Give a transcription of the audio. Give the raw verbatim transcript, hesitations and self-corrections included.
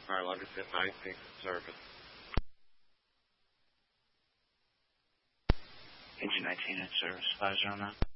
Fire London ten nineteen service. Engine nineteen in service, five zero nine.